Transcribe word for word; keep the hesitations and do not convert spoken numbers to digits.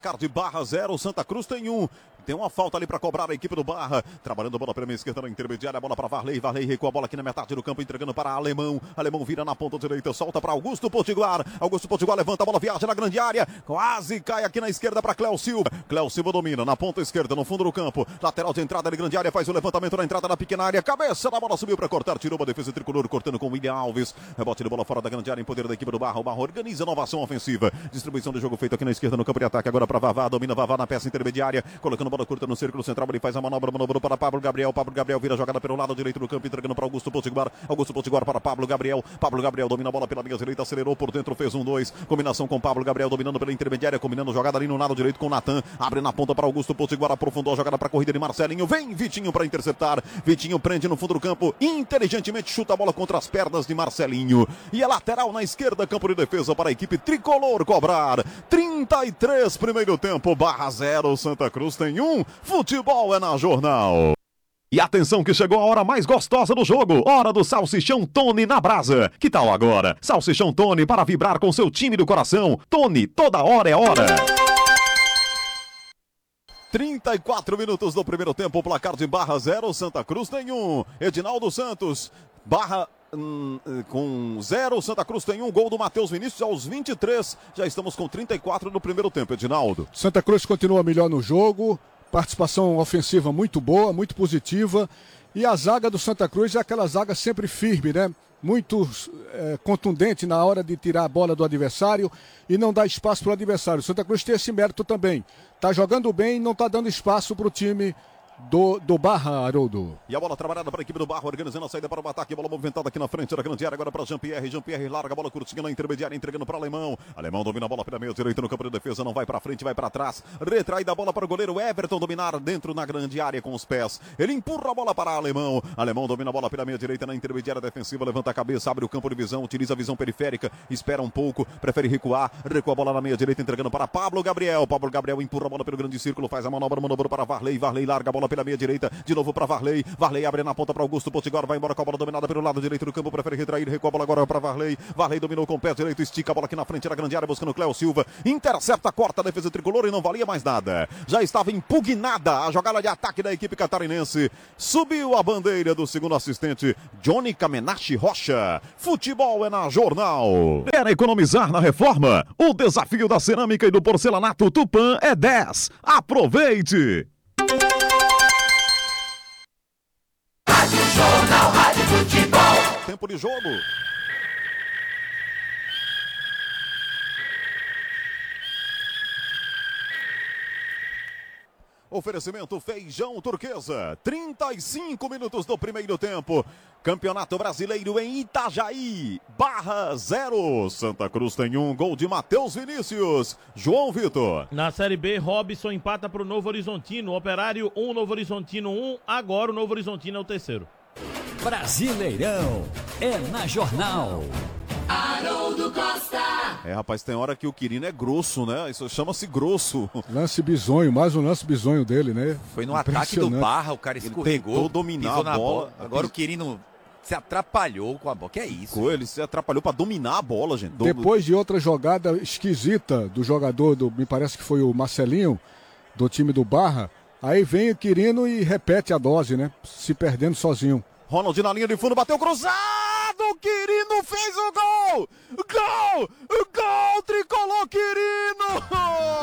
De Barra zero, Santa Cruz tem um. Tem uma falta ali para cobrar a equipe do Barra. Trabalhando a bola pela minha esquerda na intermediária. A bola para Varley. Varley recua a bola aqui na metade do campo, entregando para Alemão. Alemão vira na ponta direita. Solta para Augusto Potiguar. Augusto Potiguar levanta a bola, viaja na grande área. Quase cai aqui na esquerda para Cléo Silva. Cléo Silva domina na ponta esquerda, no fundo do campo. Lateral de entrada de grande área. Faz o levantamento na entrada da pequena área. Cabeça da bola subiu para cortar. Tirou uma defesa tricolor, cortando com o William Alves. Rebote de bola fora da grande área em poder da equipe do Barra. O Barra organiza inovação ofensiva. Distribuição de jogo feito aqui na esquerda no campo de ataque. Agora para Vavá. Domina Vavá na peça intermediária. Colocando bola curta no círculo central, ele faz a manobra, manobrou para Pablo Gabriel, Pablo Gabriel vira a jogada pelo lado direito do campo, entregando para Augusto Potiguar, Augusto Potiguar para Pablo Gabriel, Pablo Gabriel domina a bola pela linha direita, acelerou por dentro, fez um dois, combinação com Pablo Gabriel, dominando pela intermediária, combinando jogada ali no lado direito com Natan, abre na ponta para Augusto Potiguar, aprofundou a jogada para a corrida de Marcelinho, vem Vitinho para interceptar, Vitinho prende no fundo do campo, inteligentemente chuta a bola contra as pernas de Marcelinho, e a lateral na esquerda, campo de defesa para a equipe tricolor cobrar, trinta e três primeiro tempo, Barra zero, Santa Cruz tem um, futebol é na Jornal. E atenção que chegou a hora mais gostosa do jogo, hora do Salsichão Tony na brasa. Que tal agora? Salsichão Tony para vibrar com seu time do coração. Tony, toda hora é hora. trinta e quatro minutos do primeiro tempo, placar de Barra zero, Santa Cruz tem um. Edinaldo Santos, Barra hum, com zero, Santa Cruz tem um. Gol do Matheus Vinícius aos vinte e três. Já estamos com trinta e quatro no primeiro tempo, Edinaldo. Santa Cruz continua melhor no jogo. Participação ofensiva muito boa, muito positiva. E a zaga do Santa Cruz é aquela zaga sempre firme, né? Muito é, contundente na hora de tirar a bola do adversário e não dar espaço para o adversário. O Santa Cruz tem esse mérito também. Está jogando bem e não está dando espaço para o time do, do Barra, Haroldo. E a bola trabalhada para a equipe do Barra, organizando a saída para o ataque. Bola movimentada aqui na frente da grande área. Agora para Jean-Pierre. Jean-Pierre larga a bola curtinha na intermediária, entregando para Alemão. Alemão domina a bola pela meia direita no campo de defesa. Não vai para frente, vai para trás. Retrai da bola para o goleiro Everton dominar dentro na grande área com os pés. Ele empurra a bola para Alemão. Alemão domina a bola pela meia direita na intermediária defensiva. Levanta a cabeça, abre o campo de visão, utiliza a visão periférica. Espera um pouco, prefere recuar. Recua a bola na meia direita, entregando para Pablo Gabriel. Pablo Gabriel empurra a bola pelo grande círculo, faz a manobra, manobra para Varley. Varley larga a bola pela meia direita. De novo para Varley. Varley abre na ponta para Augusto Potiguar. Vai embora com a bola dominada pelo lado direito do campo. Prefere retrair. Recua a bola agora para Varley. Varley dominou com o pé direito. Estica a bola aqui na frente da grande área. Buscando Cléo Silva. Intercepta, corta a defesa tricolor e não valia mais nada. Já estava impugnada a jogada de ataque da equipe catarinense. Subiu a bandeira do segundo assistente, Johnny Kamenachi Rocha. Futebol é na Jornal. Quer economizar na reforma? O desafio da cerâmica e do porcelanato Tupã é dez. Aproveite! Jornal Rádio Futebol. Tempo de jogo. Oferecimento Feijão Turquesa. trinta e cinco minutos do primeiro tempo. Campeonato Brasileiro em Itajaí. Barra zero. Santa Cruz tem um. Gol de Matheus Vinícius. João Vitor. Na Série B, Robson empata para o Novo Horizontino. Operário um, Novo Horizontino um. Agora o Novo Horizontino é o terceiro. Brasileirão é na Jornal. Haroldo Costa. É, rapaz, tem hora que o Quirino é grosso, né? Isso chama-se grosso. Lance bizonho, mais um lance bizonho dele, né? Foi no ataque do Barra, o cara escorregou. Tentou dominar a bola. bola. Agora o Quirino se atrapalhou com a bola. Que é isso? Ele se atrapalhou para dominar a bola, gente. Depois de outra jogada esquisita do jogador, do, me parece que foi o Marcelinho, do time do Barra, aí vem o Quirino e repete a dose, né? Se perdendo sozinho. Ronald na linha de fundo, bateu cruzado, o Quirino fez o gol! Gol! Gol! Tricolor Quirino!